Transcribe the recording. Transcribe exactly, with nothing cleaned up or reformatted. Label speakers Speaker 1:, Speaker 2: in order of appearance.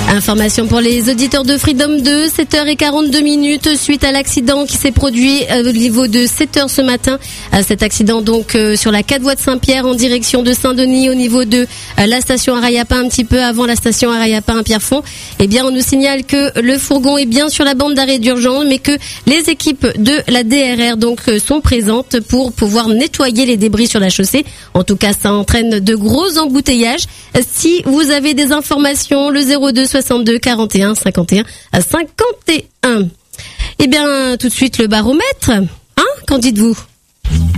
Speaker 1: Information pour les auditeurs de Freedom deux, sept heures quarante-deux minutes suite à l'accident qui s'est produit au niveau de sept heures ce matin. Cet accident donc sur la quatre voies de Saint-Pierre en direction de Saint-Denis au niveau de la station Arayapin, un petit peu avant la station Arayapin à Pierrefonds. Eh bien, on nous signale que le fourgon est bien sur la bande d'arrêt d'urgence, mais que les équipes de la D R R donc sont présentes pour pouvoir nettoyer les débris sur la chaussée. En tout cas, ça entraîne de gros embouteillages. Si vous avez des informations, le zéro deux soixante-deux quarante et un cinquante et un cinquante et un. Eh bien, tout de suite le baromètre. Hein? Qu'en dites-vous?